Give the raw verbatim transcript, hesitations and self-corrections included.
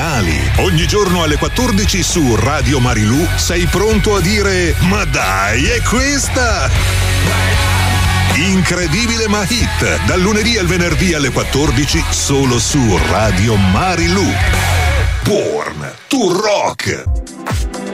geniali. Ogni giorno alle quattordici su Radio Marilù sei pronto a dire ma dai, è questa? Incredibile ma hit, dal lunedì al venerdì alle quattordici solo su Radio Marilù. Born to Rock.